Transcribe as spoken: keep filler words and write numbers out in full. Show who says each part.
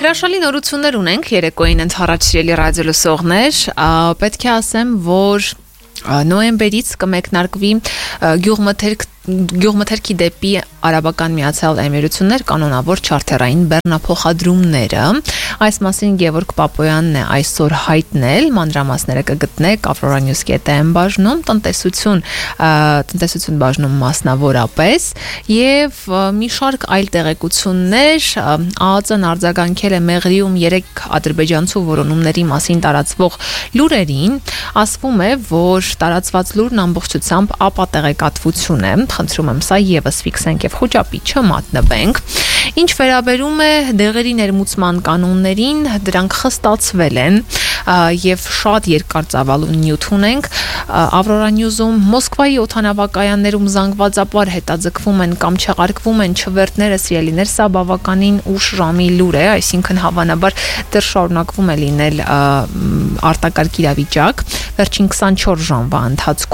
Speaker 1: Հրաշալի նորություններ ունենք երեկոյին ընթառաջ սիրելի ռադիոլսողներ, պետք է ասեմ, որ նոյեմբերից կմեկնարկվի գյուղմթերք Գյուղմթերքի դեպի Արաբական Միացյալ Էմիրություններ կանոնավոր չարթերային բեռնափոխադրումները։ Այս մասին Գևորգ Պապոյանն է այսօր հայտնել, մանրամասները կգտնեք Ավրորա News dot am բաժնում, տնտեսություն, տնտեսություն բաժնում մասնավորապես, եւ մի շարք այլ տեղեկություններ ԱԱԾ-ն արձագանքել է Մեղրիում երեք ադրբեջանցու որոնումների մասին տարածվող լուրերին, ասվում է, որ տարածված լուրն ամբողջությամբ ապատեղեկատվություն է։ Խնդրում եմ սա եւս ֆիքսենք եւ խոճապի չմատնվենք։ Ինչ վերաբերում է դեղերի ներմուծման կանոններին, դրանք խստացվել են եւ շատ երկար ծավալուն նյութ ունենք։ Ավրորա News-ում Մոսկվայի օդանավակայաններում զանգվածապար հետաձգվում են կամ չեղարկվում են չվերթները, սիրելիներ, սա բավականին ուշ ժամի լուր է, այսինքն հավանաբար դեռ շարունակվում է լինել արտակարգ իրավիճակ։ Վերջին քսանչորս ժամվա ընթացքում